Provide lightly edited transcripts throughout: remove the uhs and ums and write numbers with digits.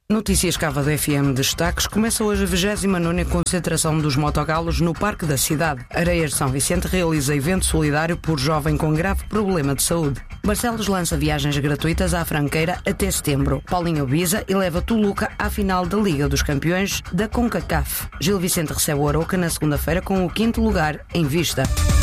Notícias Cava da FM Destaques. Começa hoje a 29ª concentração dos motogalos no Parque da Cidade. Areias de São Vicente realiza evento solidário por jovem com grave problema de saúde. Barcelos lança viagens gratuitas à Franqueira até setembro. Paulinho Biza eleva Toluca à final da Liga dos Campeões da CONCACAF. Gil Vicente recebe o Arouca na segunda-feira com o 5º lugar em vista.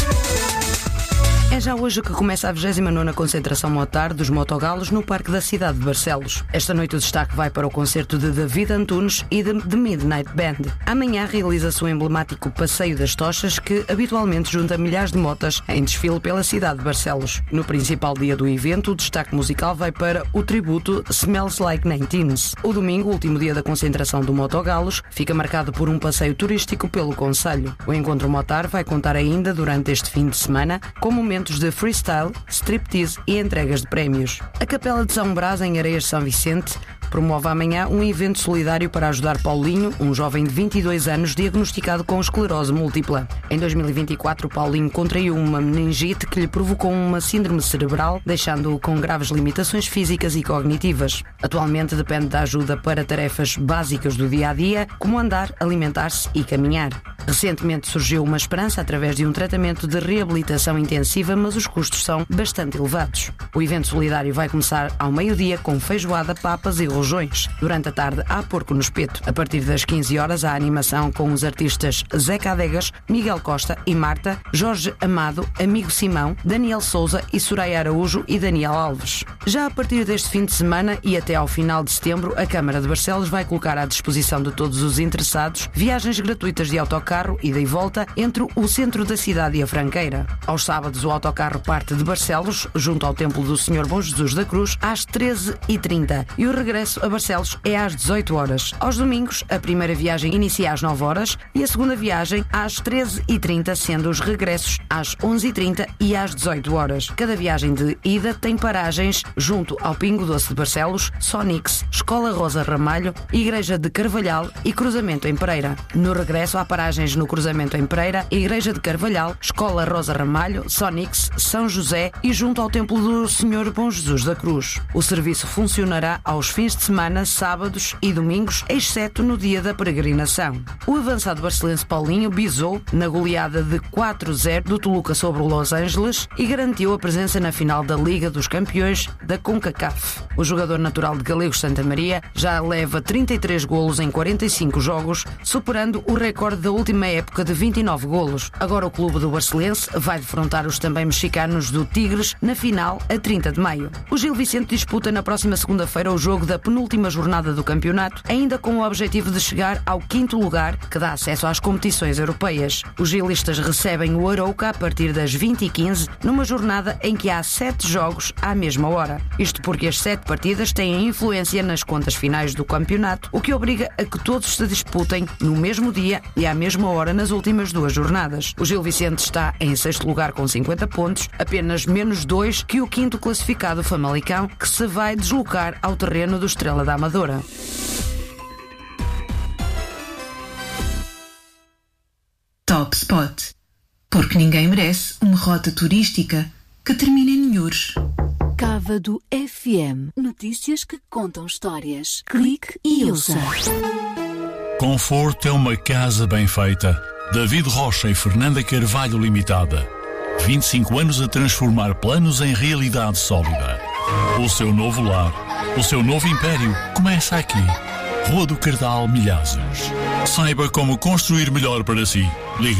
É já hoje que começa a 29ª concentração motar dos motogalos no Parque da Cidade de Barcelos. Esta noite o destaque vai para o concerto de David Antunes e de The Midnight Band. Amanhã realiza-se o emblemático Passeio das Tochas, que habitualmente junta milhares de motas em desfile pela cidade de Barcelos. No principal dia do evento, o destaque musical vai para o tributo Smells Like 19's. O domingo, último dia da concentração do motogalos, fica marcado por um passeio turístico pelo concelho. O encontro motar vai contar ainda durante este fim de semana com momentos de freestyle, striptease e entregas de prémios. A Capela de São Brás, em Areias de São Vicente, promove amanhã um evento solidário para ajudar Paulinho, um jovem de 22 anos diagnosticado com esclerose múltipla. Em 2024, Paulinho contraiu uma meningite que lhe provocou uma síndrome cerebral, deixando-o com graves limitações físicas e cognitivas. Atualmente depende da ajuda para tarefas básicas do dia-a-dia, como andar, alimentar-se e caminhar. Recentemente surgiu uma esperança através de um tratamento de reabilitação intensiva, mas os custos são bastante elevados. O evento solidário vai começar ao meio-dia com feijoada, papas e rojões. Durante a tarde há porco no espeto. A partir das 15 horas há animação com os artistas Zé Cadegas, Miguel Costa e Marta, Jorge Amado, Amigo Simão, Daniel Souza e Soraya Araújo e Daniel Alves. Já a partir deste fim de semana e até ao final de setembro, a Câmara de Barcelos vai colocar à disposição de todos os interessados viagens gratuitas de autocarro ida e volta entre o centro da cidade e a Franqueira. Aos sábados o autocarro parte de Barcelos, junto ao Templo do Senhor Bom Jesus da Cruz, às 13h30 e o regresso a Barcelos é às 18 horas. Aos domingos, a primeira viagem inicia às 9 horas e a segunda viagem às 13h30, sendo os regressos às 11h30 e às 18 horas. Cada viagem de ida tem paragens junto ao Pingo Doce de Barcelos, Sonix, Escola Rosa Ramalho, Igreja de Carvalhal e Cruzamento em Pereira. No regresso há paragens no Cruzamento em Pereira, Igreja de Carvalhal, Escola Rosa Ramalho, Sonix, São José e junto ao Templo do Senhor Bom Jesus da Cruz. O serviço funcionará aos fins de semana, sábados e domingos, exceto no dia da peregrinação. O avançado barcelense Paulinho bisou na goleada de 4-0 do Toluca sobre o Los Angeles e garantiu a presença na final da Liga dos Campeões da CONCACAF. O jogador natural de Galegos Santa Maria já leva 33 golos em 45 jogos, superando o recorde da última época de 29 golos. Agora o clube do Barcelense vai defrontar os também mexicanos do Tigres na final a 30 de maio. O Gil Vicente disputa na próxima segunda-feira o jogo da penúltima jornada do campeonato, ainda com o objetivo de chegar ao 5º lugar, que dá acesso às competições europeias. Os gilistas recebem o Arouca a partir das 20h15, numa jornada em que há 7 jogos à mesma hora. Isto porque as 7 partidas têm influência nas contas finais do campeonato, o que obriga a que todos se disputem no mesmo dia e à mesma hora nas últimas 2 jornadas. O Gil Vicente está em 6º lugar com 50 pontos, apenas menos 2 que o 5º classificado Famalicão, que se vai deslocar ao terreno do Estrela da Amadora. Top Spot. Porque ninguém merece uma rota turística que termine em Nhures. Cava do FM. Notícias que contam histórias. Clique e ouça. Conforto é uma casa bem feita. David Rocha e Fernanda Carvalho Limitada. 25 anos a transformar planos em realidade sólida. O seu novo lar, o seu novo império começa aqui. Rua do Cardal, Milhazes. Saiba como construir melhor para si. Ligue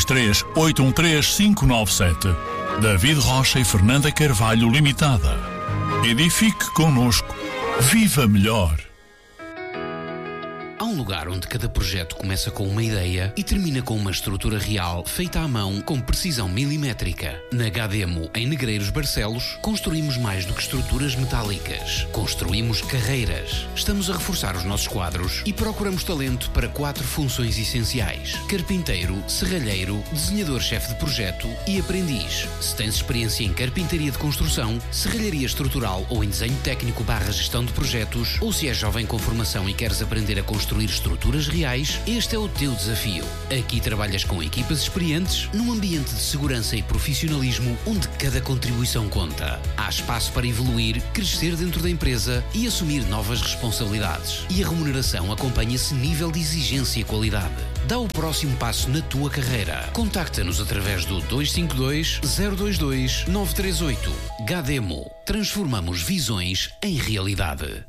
963-813-597. David Rocha e Fernanda Carvalho Limitada. Edifique connosco. Viva melhor. Há um lugar onde cada projeto começa com uma ideia e termina com uma estrutura real feita à mão com precisão milimétrica. Na Gademo, em Negreiros Barcelos, construímos mais do que estruturas metálicas. Construímos carreiras. Estamos a reforçar os nossos quadros e procuramos talento para 4 funções essenciais: carpinteiro, serralheiro, desenhador-chefe de projeto e aprendiz. Se tens experiência em carpintaria de construção, serralharia estrutural ou em desenho técnico / gestão de projetos, ou se és jovem com formação e queres aprender a construir estruturas reais, este é o teu desafio. Aqui trabalhas com equipas experientes, num ambiente de segurança e profissionalismo onde cada contribuição conta. Há espaço para evoluir, crescer dentro da empresa e assumir novas responsabilidades. E a remuneração acompanha esse nível de exigência e qualidade. Dá o próximo passo na tua carreira. Contacta-nos através do 252 022 938. Gademo. Transformamos visões em realidade.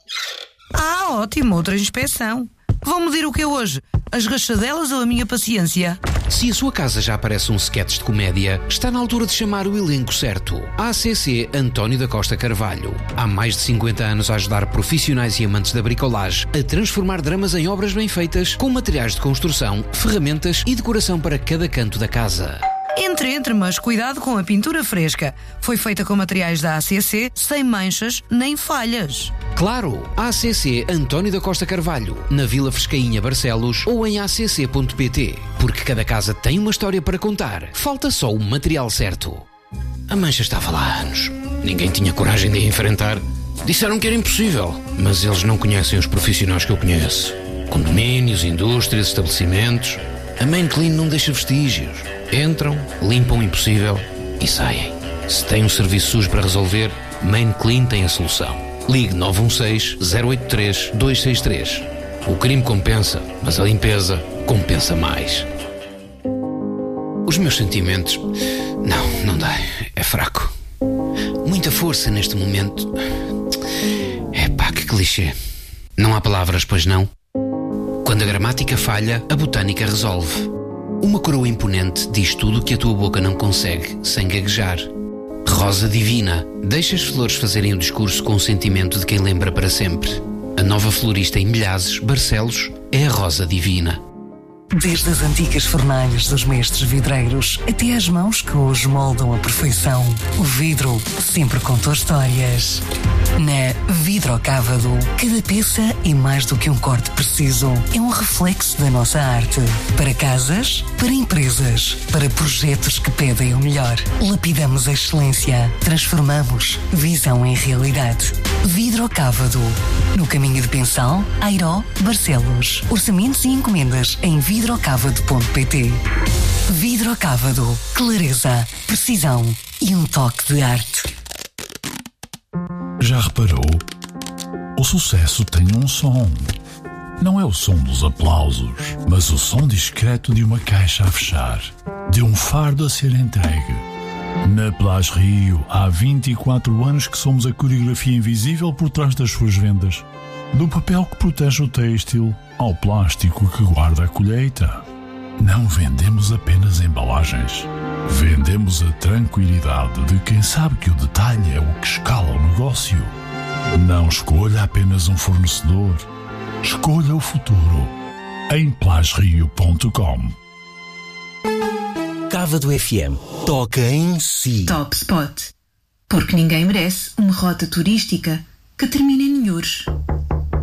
Ótimo, outra inspeção. Vão medir o que é hoje? As rachadelas ou a minha paciência? Se a sua casa já parece um sketch de comédia, está na altura de chamar o elenco certo. ACC António da Costa Carvalho. Há mais de 50 anos a ajudar profissionais e amantes da bricolagem a transformar dramas em obras bem feitas, com materiais de construção, ferramentas e decoração para cada canto da casa. Entre, mas cuidado com a pintura fresca. Foi feita com materiais da ACC, sem manchas nem falhas. Claro, ACC António da Costa Carvalho, na Vila Frescainha, Barcelos, ou em acc.pt. Porque cada casa tem uma história para contar. Falta só o material certo. A mancha estava lá há anos. Ninguém tinha coragem de a enfrentar. Disseram que era impossível, mas eles não conhecem os profissionais que eu conheço. Condomínios, indústrias, estabelecimentos. A Main Clean não deixa vestígios. Entram, limpam o impossível e saem. Se tem um serviço sujo para resolver, Main Clean tem a solução. Ligue 916-083-263. O crime compensa, mas a limpeza compensa mais. Os meus sentimentos... Não dá. É fraco. Muita força neste momento. Epá, que clichê. Não há palavras, pois não? Quando a gramática falha, a botânica resolve. Uma coroa imponente diz tudo o que a tua boca não consegue, sem gaguejar. Rosa divina. Deixa as flores fazerem o discurso com o sentimento de quem lembra para sempre. A nova florista em Milhazes, Barcelos, é a Rosa Divina. Desde as antigas fornalhas dos mestres vidreiros até às mãos que hoje moldam a perfeição, o vidro sempre contou histórias. Na Vidrocávado, cada peça é mais do que um corte preciso. É um reflexo da nossa arte. Para casas, para empresas, para projetos que pedem o melhor. Lapidamos a excelência. Transformamos visão em realidade. Vidrocávado. No caminho de Pensal, Airó, Barcelos. Orçamentos e encomendas em vidrocávado.pt. Vidrocávado. Clareza, precisão e um toque de arte. Já reparou? O sucesso tem um som. Não é o som dos aplausos, mas o som discreto de uma caixa a fechar, de um fardo a ser entregue. Na Plage Rio, há 24 anos que somos a coreografia invisível por trás das suas vendas. Do papel que protege o têxtil ao plástico que guarda a colheita. Não vendemos apenas embalagens. Vendemos a tranquilidade de quem sabe que o detalhe é o que escala o negócio. Não escolha apenas um fornecedor. Escolha o futuro em plagerio.com. Cávado FM. Toca em si. Top Spot. Porque ninguém merece uma rota turística que termine em Nhures.